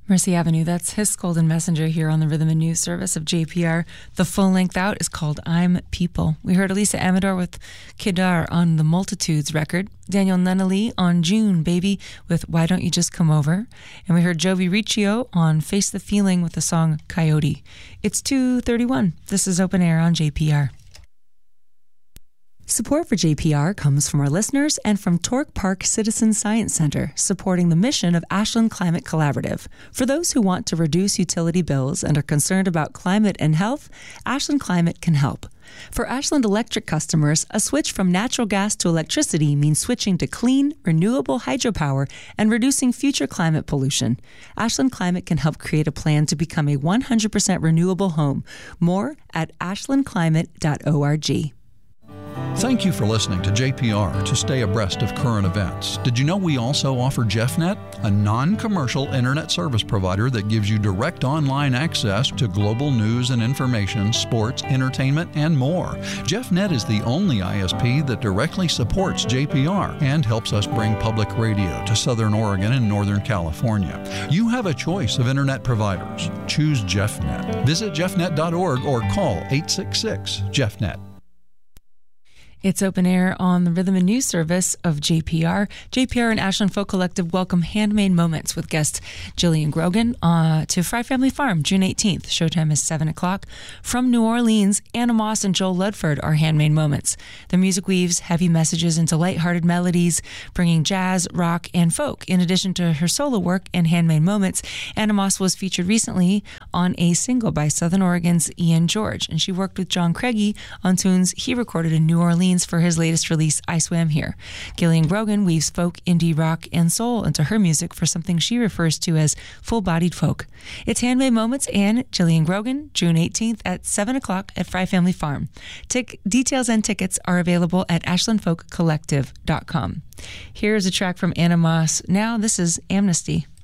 Mercy Avenue, that's Hiss Golden Messenger here on the Rhythm and News service of JPR. The full length out is called I'm People. We heard Elisa Amador with Kedar on the Multitudes record, Daniel Nunnally on June Baby with Why Don't You Just Come Over, and we heard Jovi Riccio on Face the Feeling with the song Coyote. It's 2:31. This is Open Air on JPR. Support for JPR comes from our listeners and from Torque Park Citizen Science Center, supporting the mission of Ashland Climate Collaborative. For those who want to reduce utility bills and are concerned about climate and health, Ashland Climate can help. For Ashland Electric customers, a switch from natural gas to electricity means switching to clean, renewable hydropower and reducing future climate pollution. Ashland Climate can help create a plan to become a 100% renewable home. More at ashlandclimate.org. Thank you for listening to JPR to stay abreast of current events. Did you know we also offer JeffNet, a non-commercial internet service provider that gives you direct online access to global news and information, sports, entertainment, and more. JeffNet is the only ISP that directly supports JPR and helps us bring public radio to Southern Oregon and Northern California. You have a choice of internet providers. Choose JeffNet. Visit jeffnet.org or call 866-JeffNet. It's Open Air on the Rhythm and News service of JPR. JPR and Ashland Folk Collective welcome Handmade Moments with guest Jillian Grogan to Fry Family Farm, June 18th. Showtime is 7 o'clock. From New Orleans, Anna Moss and Joel Ludford are Handmade Moments. The music weaves heavy messages into lighthearted melodies, bringing jazz, rock, and folk. In addition to her solo work and Handmade Moments, Anna Moss was featured recently on a single by Southern Oregon's Ian George, and she worked with John Craigie on tunes he recorded in New Orleans for his latest release, I Swam Here. Gillian Grogan weaves folk, indie rock, and soul into her music for something she refers to as full-bodied folk. It's Handmade Moments and Gillian Grogan, June 18th at 7 o'clock at Fry Family Farm. Details and tickets are available at ashlandfolkcollective.com. Here's a track from Anna Moss. Now this is Amnesty.